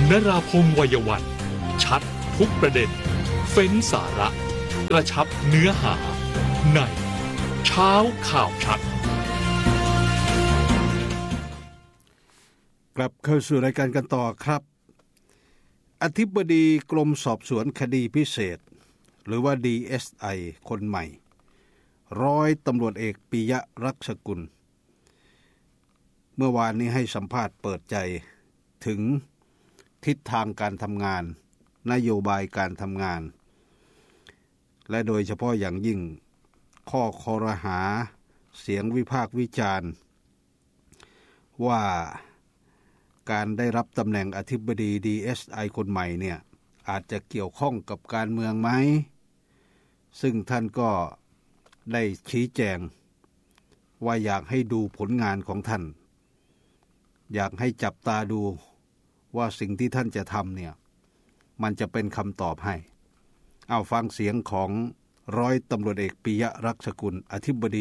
นราพงษ์วัยวันชัดทุกประเด็นเฟ้นสาระกระชับเนื้อหาในเช้าข่าวชัดกลับเข้าสู่รายการกันต่อครับอธิบดีกรมสอบสวนคดีพิเศษหรือว่า DSI คนใหม่ร้อยตำรวจเอกปิยะรักษกุลเมื่อวานนี้ให้สัมภาษณ์เปิดใจถึงทิศทางการทำงานนโยบายการทำงานและโดยเฉพาะอย่างยิ่งข้อคอรหาเสียงวิพากษ์วิจารณ์ว่าการได้รับตำแหน่งอธิบดี DSI คนใหม่เนี่ยอาจจะเกี่ยวข้องกับการเมืองไหมซึ่งท่านก็ได้ชี้แจงว่าอยากให้ดูผลงานของท่านอยากให้จับตาดูว่าสิ่งที่ท่านจะทำเนี่ยมันจะเป็นคำตอบให้เอาฟังเสียงของร้อยตำรวจเอกปิยะรักษกุลอธิบดี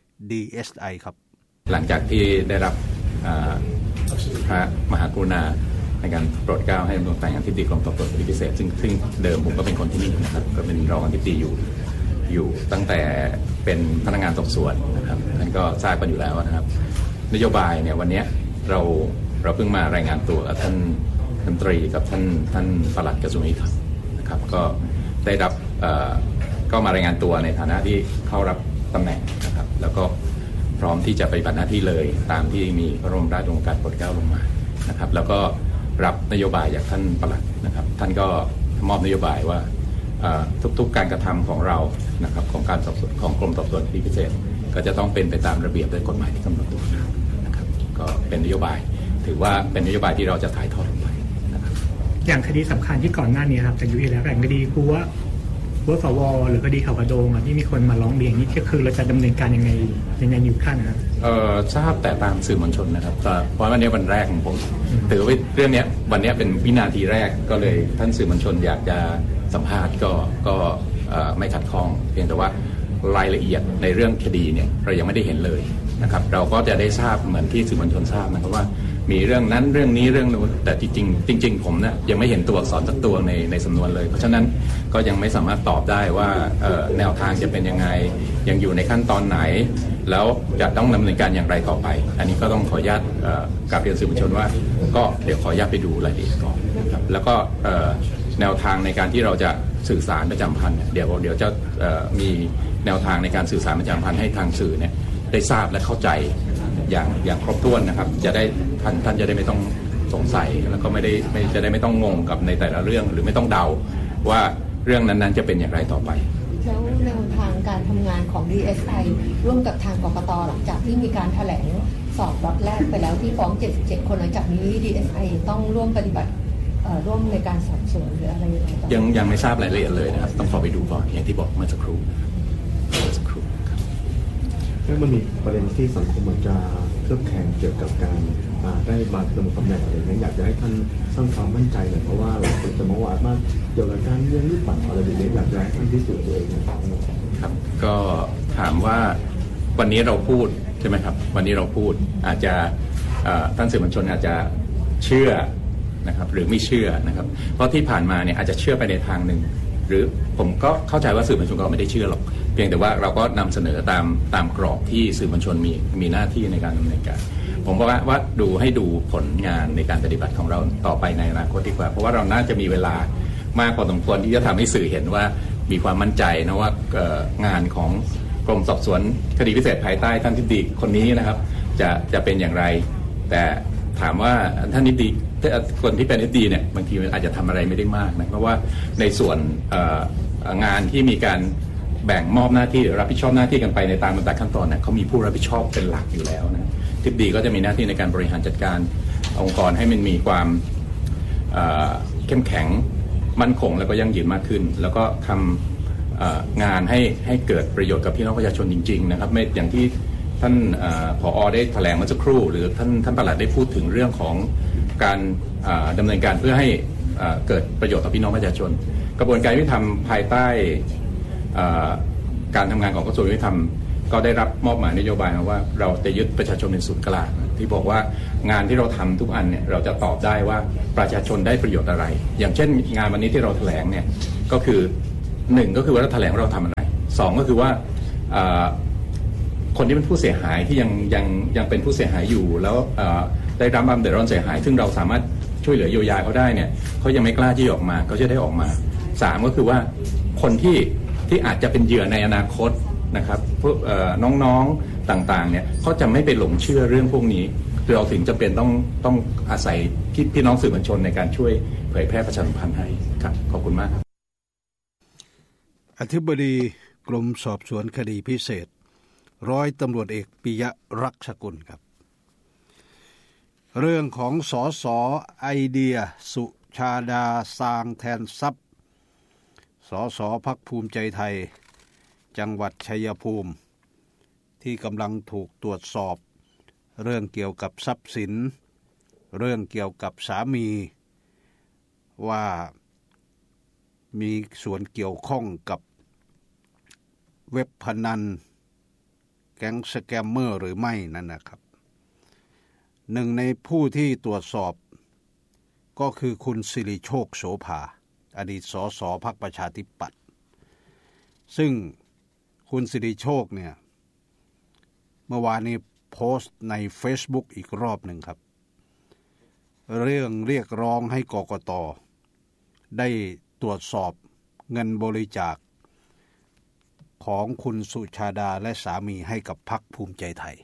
DSI ครับหลังจากที่ได้รับพระมหากรุณาในการโปรดเกล้าให้ดำรงตำแหน่งอธิบดีกรมสอบสวนคดีพิเศษซึ่งเดิมผมก็เป็นคนที่นี่นะครับก็เป็นรองอธิบดีอยู่ตั้งแต่เป็นพนักงานสอบสวนนะครับท่านก็ทราบกันอยู่แล้วนะครับนโยบายเนี่ยวันนี้เราเพิ่งมารายงานตัวกับท่านรัฐมนตรีกับท่านปลัดกระทรวงยุติธรรมนะครับก็ได้รับก็มารายงานตัวในฐานะที่เข้ารับตำแหน่งนะครับแล้วก็พร้อมที่จะปฏิบัติหน้าที่เลยตามที่มีพระบรมราชโองการโปรดเกล้าลงมานะครับแล้วก็รับนโยบายจากท่านปลัดนะครับท่านก็มอบนโยบายว่าทุกๆการกระทำของเรานะครับของการสอบสวนของกรมสอบสวนคดีพิเศษก็จะต้องเป็นไปตามระเบียบและกฎหมายที่กำหนดตัวนะครับก็เป็นนโยบายถือว่าเป็นนโยบายที่เราจะถ่ายทอดลงไปนะครับอย่างคดีสำคัญที่ก่อนหน้านี้ครับแต่ยุยแล้วอย่างคดีกูว่าสวหรือคดีข่าวกระโดงที่มีคนมาร้องเรียนนี่ก็คือเราจะดำเนินการยังไงอยู่ขั้นนะครับทราบแต่ตามสื่อมวลชนนะครับเพราะวันนี้วันแรกของผมถือว่าเรื่องนี้วันนี้เป็นวินาทีแรกก็เลยท่านสื่อมวลชนอยากจะสัมภาษณ์ก็ไม่ขัดข้องเพียงแต่ว่ารายละเอียดในเรื่องคดีเนี่ยเรายังไม่ได้เห็นเลยนะครับเราก็จะได้ทราบเหมือนที่สื่อมวลชนทราบนะครับว่ามีเรื่องนั้นเรื่องนี้เรื่องนู้นแต่จริงผมเนี่ยยังไม่เห็นตัวอักษรสักตัวในสำนวนเลยเพราะฉะนั้นก็ยังไม่สามารถตอบได้ว่าแนวทางจะเป็นยังไงยังอยู่ในขั้นตอนไหนแล้วจะต้องดำเนินการอย่างไรต่อไปอันนี้ก็ต้องขออนุญาตกราบเรียนสื่อมวลชนว่าก็เดี๋ยวขออนุญาตไปดูรายละเอียดก่อนนะครับแล้วก็แนวทางในการที่เราจะสื่อสารประจำพันธ์เดี๋ยวจะมีแนวทางในการสื่อสารประจำพันธ์ให้ทางสื่อเนี่ยได้ทราบและเข้าใจอย่างครบถ้วนนะครับจะได้ท่านจะได้ไม่ต้องสงสัยแล้วก็จะได้ไม่ต้องงงกับในแต่ละเรื่องหรือไม่ต้องเดาว่าเรื่องนั้นๆจะเป็นอย่างไรต่อไปแล้วแนวทางการทำงานของ DSI ร่วมกับทางกกต.หลังจากที่มีการแถลงสอบล็อตแรกไปแล้วที่ฟ้อง77คนหลังจากนี้ DSI ต้องร่วมปฏิบัติร่วมในการสอบสวนหรืออะไรยังไม่ทราบรายละเอียดเลยนะครับต้องขอไปดูก่อนอย่างที่บอกเมื่อสักครู่แล้วมันมีประเด็นที่สังคมมันจะเคลือบแคลงเกี่ยวกับการได้มาดำรงตำแหน่งอะไรนี้อยากจะให้ท่านสร้างความมั่นใจหน่อยเพราะว่าเราจะมองว่ามาเกี่ยวกับการเรื่องหรือเปล่าอะไรแบบนี้อยากจะให้ท่านพิสูจน์ตัวเองครับก็ถามว่าวันนี้เราพูดใช่ไหมครับวันนี้เราพูดอาจจะท่านสื่อมวลชนอาจจะเชื่อนะครับหรือไม่เชื่อนะครับเพราะที่ผ่านมาเนี่ยอาจจะเชื่อไปในทางหนึ่งหรือผมก็เข้าใจว่าสื่อมวลชนก็ไม่ได้เชื่อหรอกเพียงแต่ว่าเราก็นำเสนอตามกรอบที่สื่อมวลชนมีหน้าที่ในการดำเนินการผมว่าให้ดูผลงานในการปฏิบัติของเราต่อไปในอนาคตดีกว่าเพราะว่าเราน่าจะมีเวลามากพอสมควรที่จะทำให้สื่อเห็นว่ามีความมั่นใจนะว่างานของกรมสอบสวนคดีพิเศษภายใต้ท่านอธิบดีคนนี้นะครับจะเป็นอย่างไรแต่ถามว่าท่านอธิบดีคนที่เป็นอธิบดีเนี่ยบางทีอาจจะทำอะไรไม่ได้มากนะเพราะว่าในส่วนงานที่มีการแบ่งมอบหน้าที่หรือรับผิดชอบหน้าที่กันไปในตามลำดับขั้นตอนเนี่ยเขามีผู้รับผิดชอบเป็นหลักอยู่แล้วนะอธิบดีก็จะมีหน้าที่ในการบริหารจัดการองค์กรให้มันมีความเข้มแข็งมั่นคงแล้วก็ยั่งยืนมากขึ้นแล้วก็ทำงานให้เกิดประโยชน์กับพี่น้องประชาชนจริงๆนะครับไม่อย่างที่ท่านผอ.ได้แถลงเมื่อสักครู่หรือท่านปลัดได้พูดถึงเรื่องของการดำเนินการเพื่อให้เกิดประโยชน์กับพี่น้องประชาชนกระบวนการยุติธรรมภายใต้การทำงานของกระทรวงยุติธรรมก็ได้รับมอบหมายนโยบายว่าเราจะยึดประชาชนเป็นศูนย์กลางที่บอกว่างานที่เราทำทุกอันเนี่ยเราจะตอบได้ว่าประชาชนได้ประโยชน์อะไรอย่างเช่นงานวันนี้ที่เราแถลงเนี่ยก็คือ1ก็คือว่าเราแถลงเราทำอะไร2ก็คือว่าคนที่เป็นผู้เสียหายที่ยังเป็นผู้เสียหายอยู่แล้วได้รับความเดือดร้อนเสียหายซึ่งเราสามารถช่วยเหลือเยียวยาเขาได้เนี่ยเขายังไม่กล้าที่จะออกมาเขาจะได้ออกมา3ก็คือว่าคนที่อาจจะเป็นเหยื่อในอนาคตนะครับพวกน้องๆต่างๆเนี่ยเขาจะไม่ไปหลงเชื่อเรื่องพวกนี้เราถึงจะเป็นต้องอาศัยพี่น้องสื่อมวลชนในการช่วยเผยแพร่ประชาสัมพันธ์ให้ครับขอบคุณมากครับอธิบดีกรมสอบสวนคดีพิเศษร้อยตำรวจเอกปิยะรักษกุลครับเรื่องของสส.ไอเดียสุชาดาซางแทนทรัพย์สส.พรรคภูมิใจไทยจังหวัดชัยภูมิที่กำลังถูกตรวจสอบเรื่องเกี่ยวกับทรัพย์สินเรื่องเกี่ยวกับสามีว่ามีส่วนเกี่ยวข้องกับเว็บพนันแก๊งสแกมเมอร์หรือไม่นั่นนะครับหนึ่งในผู้ที่ตรวจสอบก็คือคุณสิริโชคโสภาอดีตสสพรรคประชาธิปัตย์ซึ่งคุณสิริโชคเนี่ยเมื่อวานนี้โพสต์ใน Facebook อีกรอบหนึ่งครับเรื่องเรียกร้องให้กกต.ได้ตรวจสอบเงินบริจาคของคุณสุชาดาและสามีให้กับพรรคภูมิใจไทย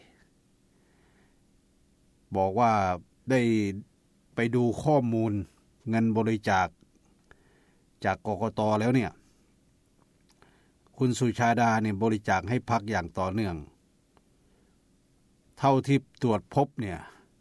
บอกว่าได้ไปดูข้อมูลเงินบริจาคจากกกต.แล้วเนี่ยคุณสุชาดาเนี่ยบริจาคให้พรรคอย่างต่อเนื่องเท่าที่ตรวจพบเนี่ย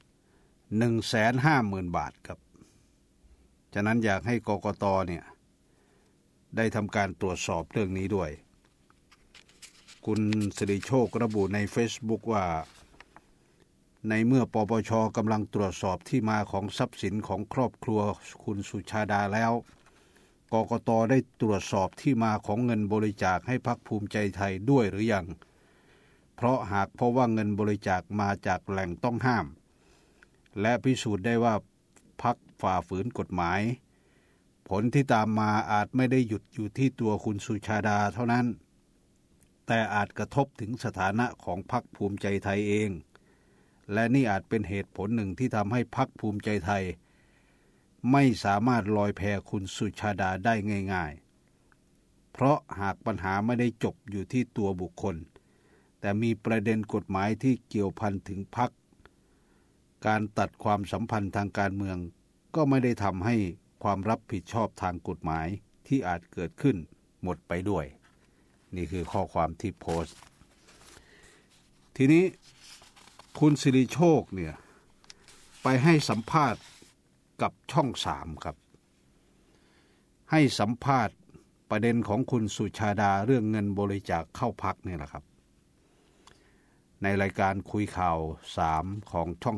150,000 บาทครับฉะนั้นอยากให้กกต.เนี่ยได้ทำการตรวจสอบเรื่องนี้ด้วยคุณสิริโชคระบุใน Facebook ว่าในเมื่อปปช.กำลังตรวจสอบที่มาของทรัพย์สินของครอบครัวคุณสุชาดาแล้วกกต.ได้ตรวจสอบที่มาของเงินบริจาคให้พรรคภูมิใจไทยด้วยหรือยังเพราะหากพบว่าเงินบริจาคมาจากแหล่งต้องห้ามและพิสูจน์ได้ว่าพรรคฝ่าฝืนกฎหมายผลที่ตามมาอาจไม่ได้หยุดอยู่ที่ตัวคุณสุชาดาเท่านั้นแต่อาจกระทบถึงสถานะของพรรคภูมิใจไทยเองและนี่อาจเป็นเหตุผลหนึ่งที่ทำให้พรรคภูมิใจไทยไม่สามารถลอยแพคุณสุชาดาได้ง่ายๆเพราะหากปัญหาไม่ได้จบอยู่ที่ตัวบุคคลแต่มีประเด็นกฎหมายที่เกี่ยวพันถึงพรรคการตัดความสัมพันธ์ทางการเมืองก็ไม่ได้ทำให้ความรับผิดชอบทางกฎหมายที่อาจเกิดขึ้นหมดไปด้วยนี่คือข้อความที่โพสต์ทีนี้คุณสิริโชคเนี่ยไปให้สัมภาษณ์กับช่อง3ครับให้สัมภาษณ์ประเด็นของคุณสุชาดาเรื่องเงินบริจาคเข้าพรรคนี่แหละครับในรายการคุยข่าว3ของช่อง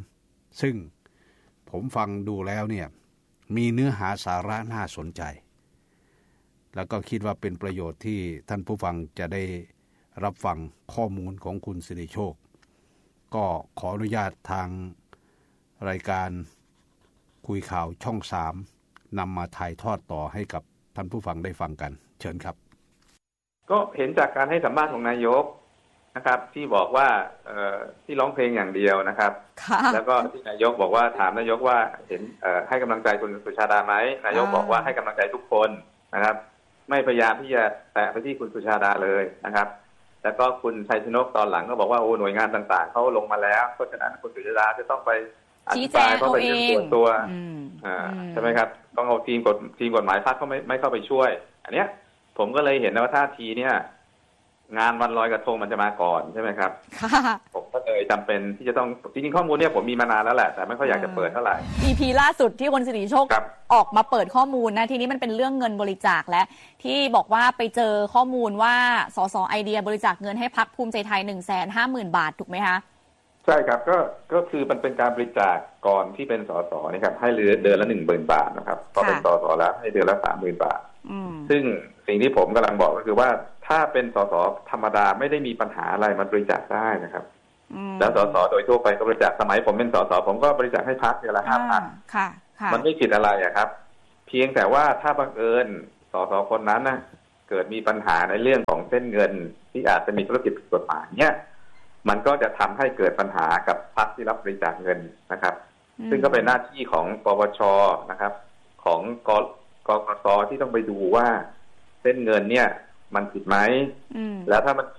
3ซึ่งผมฟังดูแล้วเนี่ยมีเนื้อหาสาระน่าสนใจแล้วก็คิดว่าเป็นประโยชน์ที่ท่านผู้ฟังจะได้รับฟังข้อมูลของคุณสิริโชคก็ขออนุญาตทางรายการคุยข่าวช่อง3นำมาถ่ายทอดต่อให้กับท่านผู้ฟังได้ฟังกันเชิญครับก็เห็นจากการให้สัมภาษณ์ของนายกนะครับที่บอกว่าที่ร้องเพลงอย่างเดียวนะครับแล้วก็ที่นายกบอกว่าถามนายกว่าเห็นให้กำลังใจคุณสุชาดาไหมนายกบอกว่าให้กำลังใจทุกคนนะครับไม่พยายามที่จะแตะไปที่คุณสุชาดาเลยนะครับแล้วก็คุณชัยชนกตอนหลังก็บอกว่าโอ้หน่วยงานต่างๆเขาลงมาแล้วเพราะฉะนั้นคุณสุชาดาจะต้องไปอธิบายเพราะเป็นเรื่องส่วนตัวใช่ไหมครับต้องเอาทีมกฎหมายพรรคเขาไม่เข้าไปช่วยอันเนี้ยผมก็เลยเห็นว่าท่าทีเนี่ยงานวันลอยกระทงมันจะมาก่อนใช่ไหมครับผมก็เลยจำเป็นที่จะต้องจริงๆข้อมูลเนี่ยผมมีมานานแล้วแหละแต่ไม่ค่อยอยากจะเปิดเท่าไหร่ EP ล่าสุดที่คุณสิริโชคออกมาเปิดข้อมูลนะทีนี้มันเป็นเรื่องเงินบริจาคและที่บอกว่าไปเจอข้อมูลว่าสส.ไอเดียบริจาคเงินให้พรรคภูมิใจไทย 150,000 บาทถูกไหมคะใช่ครับก็คือมันเป็นการบริจาคก่อนที่เป็นสส.นี่ครับให้เดือนละ 10,000 บาทนะครับพอเป็นสส.แล้วให้เดือนละ 30,000 บาทซึ่งสิ่งที่ผมกำลังบอกก็คือว่าถ้าเป็นสส.ธรรมดาไม่ได้มีปัญหาอะไรมันบริจาคได้นะครับแล้วสสโดยทั่วไปก็บริจาคสมัยผมเป็นสสผมก็บริจาคให้พรรคเดือนละ 5,000 ค่ะมันไม่ผิดอะไรอะครับ เพียงแต่ว่าถ้าบังเอิญสสคนนั้นนะเกิดมีปัญหาในเรื่องของเส้นเงินที่อาจจะมีธุรกิจผิดกฎหมายเนี่ยมันก็จะทำให้เกิดปัญหากับพรรคที่รับบริจาคเงินนะครับซึ่งก็เป็นหน้าที่ของปปชนะครับของกกตที่ต้องไปดูว่าเส้นเงินเนี่ยมันผิดไหมแล้วถ้ามัน